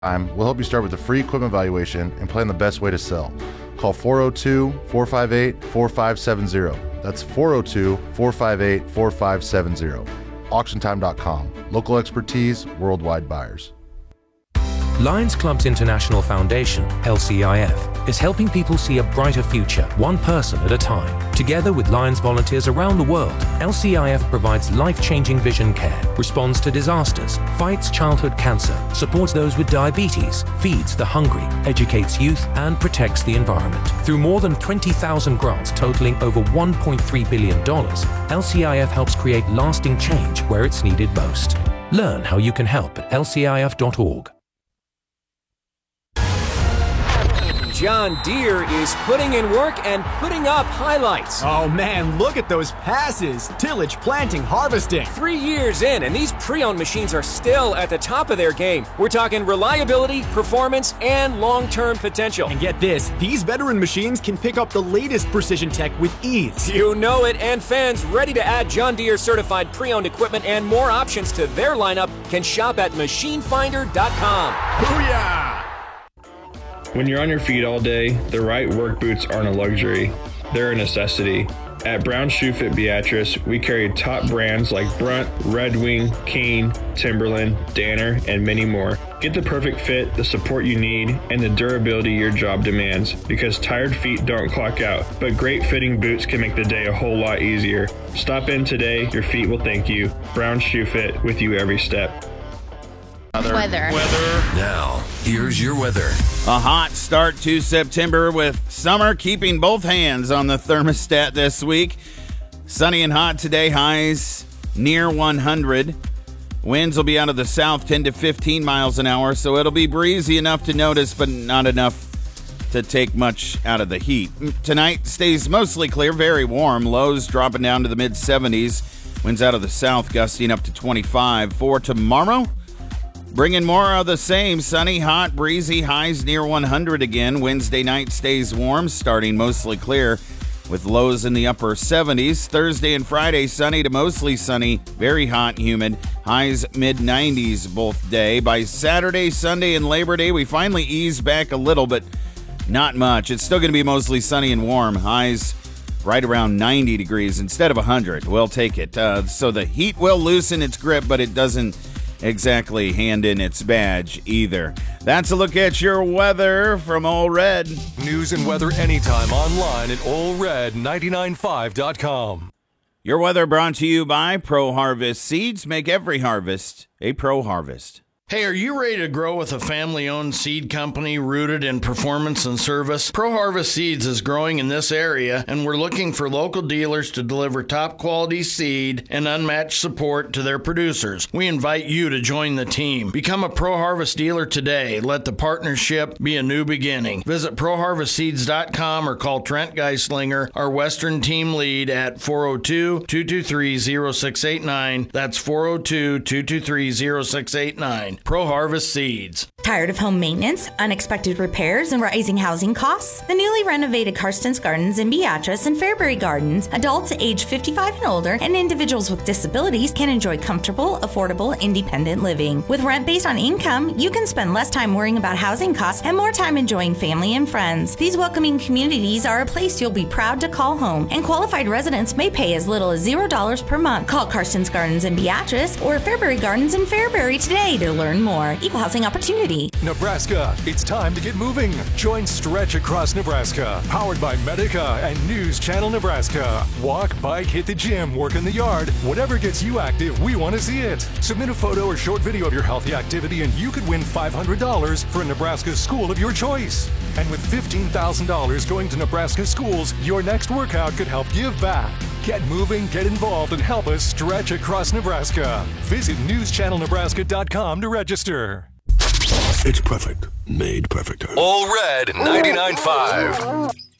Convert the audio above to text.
We'll help you start with a free equipment evaluation and plan the best way to sell. Call 402-458-4570. That's 402-458-4570. AuctionTime.com. Local expertise, worldwide buyers. Lions Clubs International Foundation, LCIF, is helping people see a brighter future, one person at a time. Together with Lions volunteers around the world, LCIF provides life-changing vision care, responds to disasters, fights childhood cancer, supports those with diabetes, feeds the hungry, educates youth, and protects the environment. Through more than 20,000 grants totaling over $1.3 billion, LCIF helps create lasting change where it's needed most. Learn how you can help at lcif.org. John Deere is putting in work and putting up highlights. Oh man, look at those passes. Tillage, planting, harvesting. 3 years in, and these pre-owned machines are still at the top of their game. We're talking reliability, performance, and long-term potential. And get this, these veteran machines can pick up the latest precision tech with ease. You know it, and fans ready to add John Deere certified pre-owned equipment and more options to their lineup can shop at machinefinder.com. Booyah! When you're on your feet all day, the right work boots aren't a luxury, they're a necessity. At Brown Shoe Fit Beatrice, we carry top brands like Brunt, Red Wing, Kane, Timberland, Danner, and many more. Get the perfect fit, the support you need, and the durability your job demands, because tired feet don't clock out, but great fitting boots can make the day a whole lot easier. Stop in today, your feet will thank you. Brown Shoe Fit, with you every step. Weather. Now, here's your weather. A hot start to September with summer keeping both hands on the thermostat this week. Sunny and hot today, highs near 100. Winds will be out of the south 10 to 15 miles an hour, so it'll be breezy enough to notice, but not enough to take much out of the heat. Tonight stays mostly clear, very warm. Lows dropping down to the mid-70s. Winds out of the south gusting up to 25. For tomorrow, bringing more of the same. Sunny, hot, breezy, highs near 100 again. Wednesday night stays warm, starting mostly clear with lows in the upper 70s. Thursday and Friday, sunny to mostly sunny, very hot and humid. Highs mid-90s both day. By Saturday, Sunday, and Labor Day, we finally ease back a little, but not much. It's still going to be mostly sunny and warm. Highs right around 90 degrees instead of 100. We'll take it. So the heat will loosen its grip, but it doesn't exactly hand in its badge either. That's a look at your weather from Ole Red. News and weather anytime online at OleRed995.com. Your weather brought to you by Pro Harvest Seeds. Make every harvest a Pro Harvest. Hey, are you ready to grow with a family-owned seed company rooted in performance and service? Pro Harvest Seeds is growing in this area, and we're looking for local dealers to deliver top-quality seed and unmatched support to their producers. We invite you to join the team. Become a Pro Harvest dealer today. Let the partnership be a new beginning. Visit ProHarvestSeeds.com or call Trent Geislinger, our Western team lead, at 402-223-0689. That's 402-223-0689. Pro Harvest Seeds. Tired of home maintenance, unexpected repairs, and rising housing costs? The newly renovated Karsten's Gardens in Beatrice and Fairbury Gardens, adults age 55 and older, and individuals with disabilities can enjoy comfortable, affordable, independent living. With rent based on income, you can spend less time worrying about housing costs and more time enjoying family and friends. These welcoming communities are a place you'll be proud to call home, and qualified residents may pay as little as $0 per month. Call Karsten's Gardens in Beatrice or Fairbury Gardens in Fairbury today to learn more. Equal housing opportunity. Nebraska, it's time to get moving. Join Stretch Across Nebraska, powered by Medica and News Channel Nebraska. Walk, bike, hit the gym, work in the yard. Whatever gets you active, we want to see it. Submit a photo or short video of your healthy activity and you could win $500 for a Nebraska school of your choice. And with $15,000 going to Nebraska schools, your next workout could help give back. Get moving, get involved, and help us stretch across Nebraska. Visit newschannelnebraska.com to register. It's perfect. Made perfecter. Ole Red 99.5.